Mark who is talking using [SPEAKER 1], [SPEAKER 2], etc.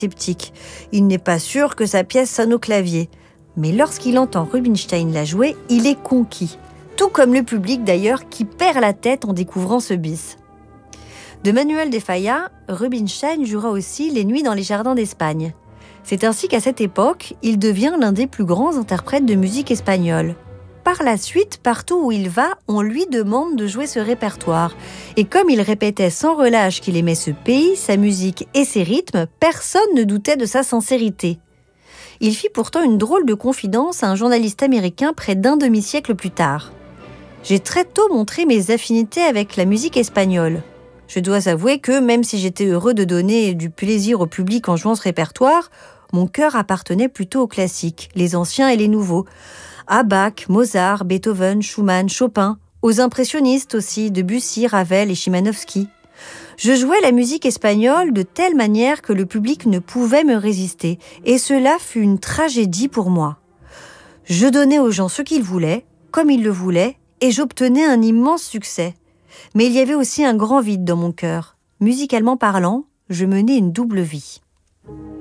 [SPEAKER 1] sceptique. Il n'est pas sûr que sa pièce sonne au clavier. Mais lorsqu'il entend Rubinstein la jouer, il est conquis. Tout comme le public d'ailleurs, qui perd la tête en découvrant ce bis. De Manuel de Falla, Rubinstein jouera aussi Les Nuits dans les jardins d'Espagne. C'est ainsi qu'à cette époque, il devient l'un des plus grands interprètes de musique espagnole. Par la suite, partout où il va, on lui demande de jouer ce répertoire. Et comme il répétait sans relâche qu'il aimait ce pays, sa musique et ses rythmes, personne ne doutait de sa sincérité. Il fit pourtant une drôle de confidence à un journaliste américain près d'un demi-siècle plus tard. « J'ai très tôt montré mes affinités avec la musique espagnole. Je dois avouer que, même si j'étais heureux de donner du plaisir au public en jouant ce répertoire, mon cœur appartenait plutôt aux classiques, les anciens et les nouveaux. À Bach, Mozart, Beethoven, Schumann, Chopin, aux impressionnistes aussi, Debussy, Ravel et Chimanovski. Je jouais la musique espagnole de telle manière que le public ne pouvait me résister, et cela fut une tragédie pour moi. Je donnais aux gens ce qu'ils voulaient, comme ils le voulaient, et j'obtenais un immense succès. Mais il y avait aussi un grand vide dans mon cœur. Musicalement parlant, je menais une double vie.